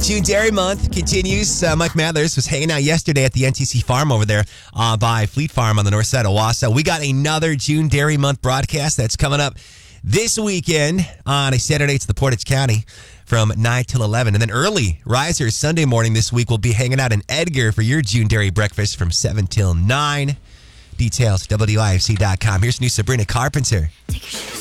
June Dairy Month continues. Mike Mathers was hanging out yesterday at the NTC Farm over there by Fleet Farm on the north side of Wausau. We got another June Dairy Month broadcast that's coming up this weekend on a Saturday to the Portage County from 9 till 11. And then early risers Sunday morning this week will be hanging out in Edgar for your June Dairy breakfast from 7 till 9. Details, WIFC.com. Here's new Sabrina Carpenter. Take your shoes